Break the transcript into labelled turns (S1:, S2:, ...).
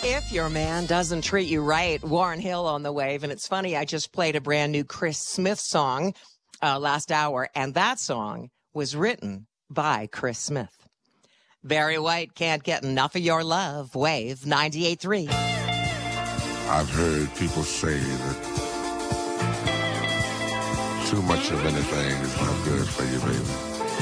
S1: If your man doesn't treat you right, Warren Hill on the wave. And it's funny, I just played a brand new Chris Smith song last hour, and that song was written by Chris Smith. Barry White, Can't Get Enough of Your Love, Wave 98.3.
S2: I've heard people say that too much of anything is not good for you, baby.